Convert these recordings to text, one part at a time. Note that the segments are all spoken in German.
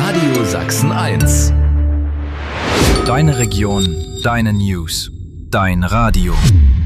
Radio Sachsen 1. Deine Region, deine News, dein Radio.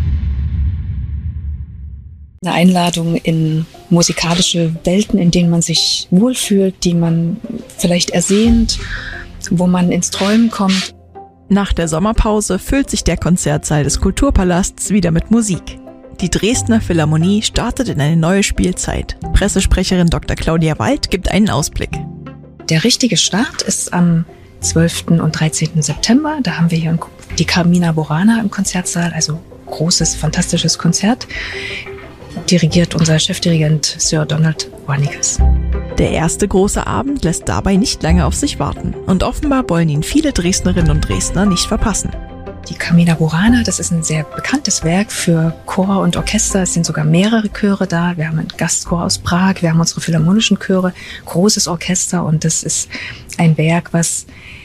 Eine Einladung in musikalische Welten, in denen man sich wohlfühlt, die man vielleicht ersehnt, wo man ins Träumen kommt. Nach der Sommerpause füllt sich der Konzertsaal des Kulturpalasts wieder mit Musik. Die Dresdner Philharmonie startet in eine neue Spielzeit. Pressesprecherin Dr. Claudia Wald gibt einen Ausblick. Der richtige Start ist am 12. und 13. September. Da haben wir hier die Carmina Burana im Konzertsaal, also großes, fantastisches Konzert. Dirigiert unser Chefdirigent Sir Donald Warnicus. Der erste große Abend lässt dabei nicht lange auf sich warten. Und offenbar wollen ihn viele Dresdnerinnen und Dresdner nicht verpassen. Die Carmina Burana, das ist ein sehr bekanntes Werk für Chor und Orchester. Es sind sogar mehrere Chöre da. Wir haben einen Gastchor aus Prag, wir haben unsere philharmonischen Chöre, großes Orchester. Und das ist ein Werk, was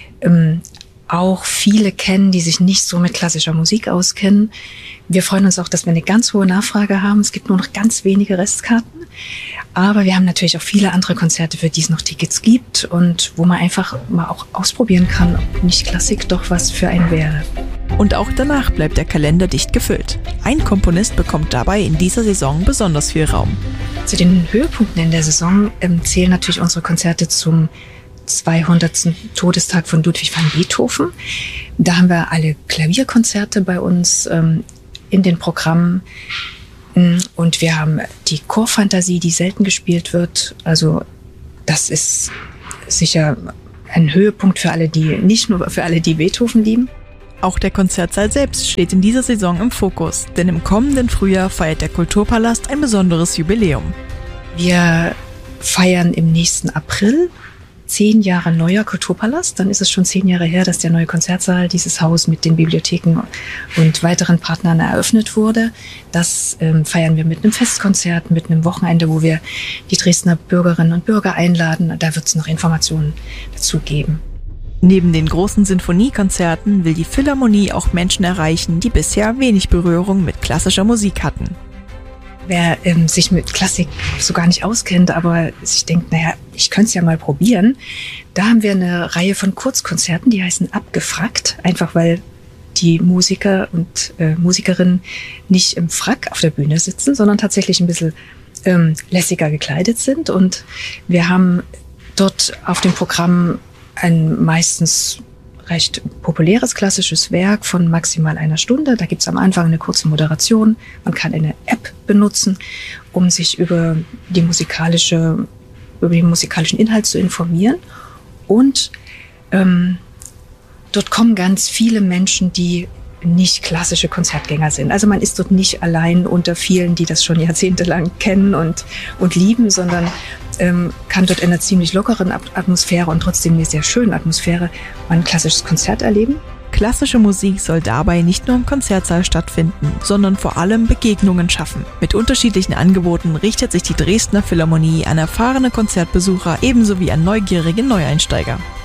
auch viele kennen, die sich nicht so mit klassischer Musik auskennen. Wir freuen uns auch, dass wir eine ganz hohe Nachfrage haben. Es gibt nur noch ganz wenige Restkarten. Aber wir haben natürlich auch viele andere Konzerte, für die es noch Tickets gibt und wo man einfach mal auch ausprobieren kann, ob nicht Klassik doch was für einen wäre. Und auch danach bleibt der Kalender dicht gefüllt. Ein Komponist bekommt dabei in dieser Saison besonders viel Raum. Zu den Höhepunkten in der Saison zählen natürlich unsere Konzerte zum 200. Todestag von Ludwig van Beethoven. Da haben wir alle Klavierkonzerte bei uns in den Programmen. Und wir haben die Chorfantasie, die selten gespielt wird. Also das ist sicher ein Höhepunkt für alle, die nicht nur für alle, die Beethoven lieben. Auch der Konzertsaal selbst steht in dieser Saison im Fokus, denn im kommenden Frühjahr feiert der Kulturpalast ein besonderes Jubiläum. Wir feiern im nächsten April 10 Jahre neuer Kulturpalast. Dann ist es schon 10 Jahre her, dass der neue Konzertsaal, dieses Haus mit den Bibliotheken und weiteren Partnern eröffnet wurde. Das feiern wir mit einem Festkonzert, mit einem Wochenende, wo wir die Dresdner Bürgerinnen und Bürger einladen. Da wird es noch Informationen dazu geben. Neben den großen Sinfoniekonzerten will die Philharmonie auch Menschen erreichen, die bisher wenig Berührung mit klassischer Musik hatten. Wer sich mit Klassik so gar nicht auskennt, aber sich denkt, naja, ich könnte es ja mal probieren, da haben wir eine Reihe von Kurzkonzerten, die heißen Abgefrackt, einfach weil die Musiker und Musikerinnen nicht im Frack auf der Bühne sitzen, sondern tatsächlich ein bisschen lässiger gekleidet sind. Und wir haben dort auf dem Programm ein meistens recht populäres klassisches Werk von maximal 1 Stunde. Da gibt's am Anfang eine kurze Moderation. Man kann eine App benutzen, um sich über den musikalischen Inhalt zu informieren. Und dort kommen ganz viele Menschen, die nicht klassische Konzertgänger sind. Also man ist dort nicht allein unter vielen, die das schon jahrzehntelang kennen und lieben, sondern kann dort in einer ziemlich lockeren Atmosphäre und trotzdem eine sehr schöne Atmosphäre ein klassisches Konzert erleben. Klassische Musik soll dabei nicht nur im Konzertsaal stattfinden, sondern vor allem Begegnungen schaffen. Mit unterschiedlichen Angeboten richtet sich die Dresdner Philharmonie an erfahrene Konzertbesucher ebenso wie an neugierige Neueinsteiger.